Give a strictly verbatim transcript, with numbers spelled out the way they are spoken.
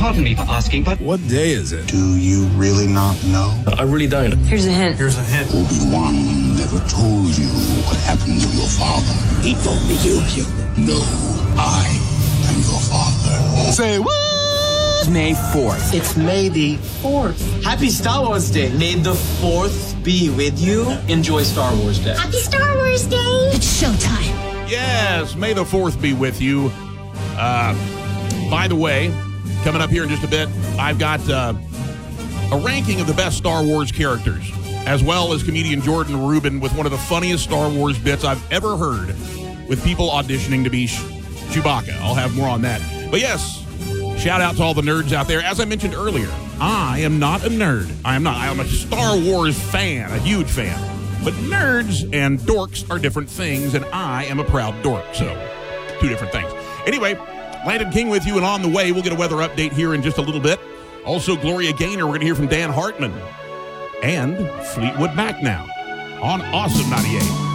Pardon me for asking, but What day is it? Do you really not know? I really don't. Here's a hint. Here's a hint. Obi-Wan never told you what happened to your father. He told me you. No, I am your father. Say what? May fourth. It's May the fourth. Happy Star Wars Day. May the fourth be with you. Enjoy Star Wars Day. Happy Star Wars Day! It's showtime. Yes, May the fourth be with you. Uh, by the way, coming up here in just a bit, I've got uh, a ranking of the best Star Wars characters, as well as comedian Jordan Rubin with one of the funniest Star Wars bits I've ever heard with people auditioning to be Ch- Chewbacca. I'll have more on that. But yes, shout out to all the nerds out there. As I mentioned earlier, I am not a nerd. I am not. I am a Star Wars fan, a huge fan. But nerds and dorks are different things, and I am a proud dork. So, two different things. Anyway, Landon King with you, and on the way, we'll get a weather update here in just a little bit. Also, Gloria Gaynor, we're going to hear from Dan Hartman. And Fleetwood Mac now on Awesome ninety-eight.